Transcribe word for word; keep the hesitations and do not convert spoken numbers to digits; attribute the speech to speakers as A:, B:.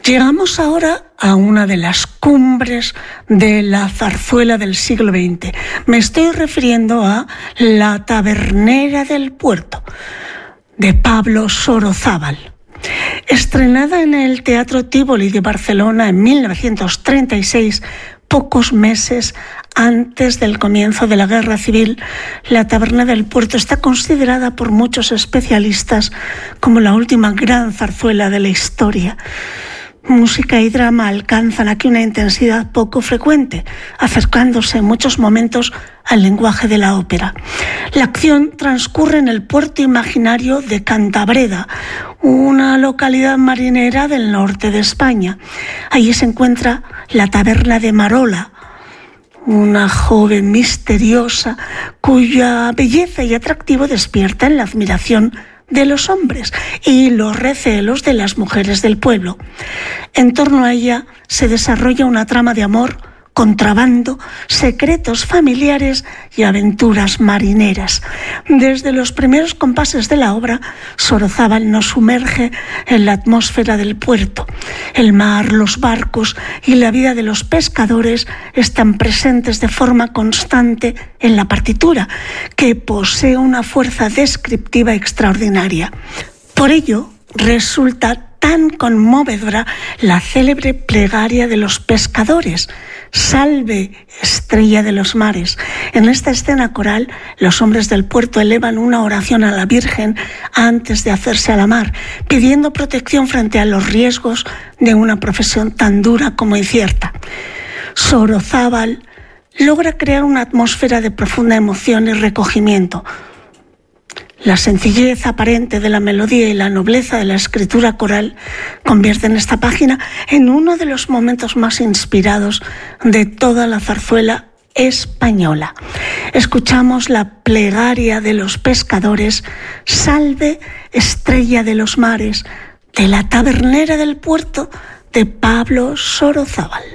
A: Llegamos ahora a una de las cumbres de la zarzuela del siglo veinte. Me estoy refiriendo a La tabernera del puerto, de Pablo Sorozábal. Estrenada en el Teatro Tívoli de Barcelona en mil novecientos treinta y seis, pocos meses antes del comienzo de la Guerra Civil, La taberna del puerto está considerada por muchos especialistas como la última gran zarzuela de la historia. Música y drama alcanzan aquí una intensidad poco frecuente, acercándose en muchos momentos al lenguaje de la ópera. La acción transcurre en el puerto imaginario de Cantabreda, una localidad marinera del norte de España. Allí se encuentra la taberna de Marola, una joven misteriosa cuya belleza y atractivo despiertan la admiración de los hombres y los recelos de las mujeres del pueblo. En torno a ella se desarrolla una trama de amor, contrabando, secretos familiares y aventuras marineras. Desde los primeros compases de la obra, Sorozábal nos sumerge en la atmósfera del puerto. El mar, los barcos y la vida de los pescadores están presentes de forma constante en la partitura, que posee una fuerza descriptiva extraordinaria. Por ello, resulta tan conmovedora la célebre plegaria de los pescadores: «Salve, estrella de los mares». En esta escena coral, los hombres del puerto elevan una oración a la Virgen antes de hacerse a la mar, pidiendo protección frente a los riesgos de una profesión tan dura como incierta. Sorozábal logra crear una atmósfera de profunda emoción y recogimiento. La sencillez aparente de la melodía y la nobleza de la escritura coral convierten esta página en uno de los momentos más inspirados de toda la zarzuela española. Escuchamos la plegaria de los pescadores, «Salve, estrella de los mares», de La tabernera del puerto, de Pablo Sorozábal.